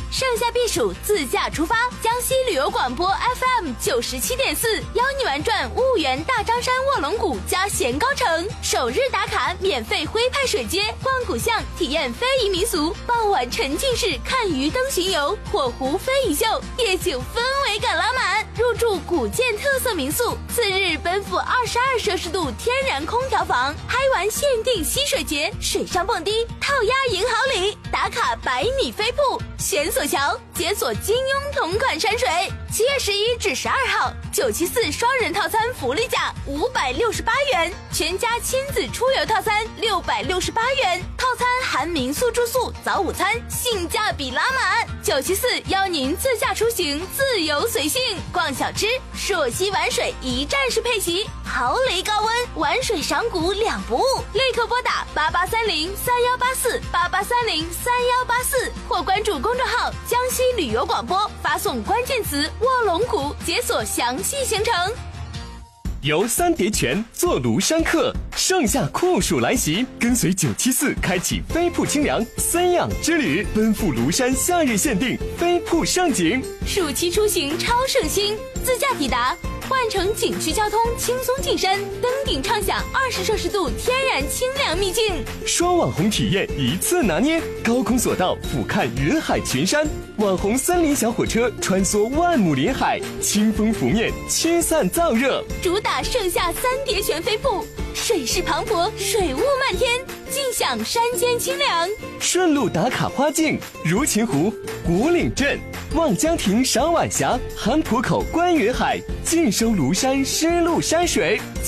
盛夏避暑，自驾出发。江西旅游广播 FM 97.4，邀你玩转婺源大张山卧龙谷加咸高城，首日打卡免费徽派水街，逛古巷体验非遗民俗，傍晚沉浸式看鱼灯巡游，火湖非遗秀，夜景氛围感拉满。入住古建特色民宿，次日奔赴22摄氏度天然空调房，嗨玩限定溪水节，水上蹦迪，套鸭赢好礼，打卡100米飞瀑，悬索桥，解锁金庸同款山水。7月11至12号，974双人套餐福利价568元，全家亲子出游套餐668元，套餐含民宿住宿、早午餐，性价比拉满。974邀您自驾出行，自由随性，逛小吃，朔溪玩水一站式配齐，豪雷高温，玩水赏古两不误。立刻拨打8830-3184，8830-3184，或关注公众号江西旅游广播，发送关键词卧龙谷，解锁详细行程。 游三叠泉，坐庐山客，盛夏酷暑来袭，跟随974开启飞瀑清凉3样之旅，奔赴庐山夏日限定飞瀑盛景。 暑期出行超省心，自驾抵达，换乘景区交通轻松进山，登顶畅享20摄氏度天然清凉秘境。 双网红体验一次拿捏，高空索道俯瞰云海群山，网红森林小火车穿梭万亩林海，清风拂面驱散燥热。 主打盛夏三叠泉飞瀑，水势磅礴，水雾漫天，尽享山间清凉。 顺路打卡花境，如琴湖、古岭镇、望江亭赏晚霞，韩浦口观云海，尽收庐山湿漉山水。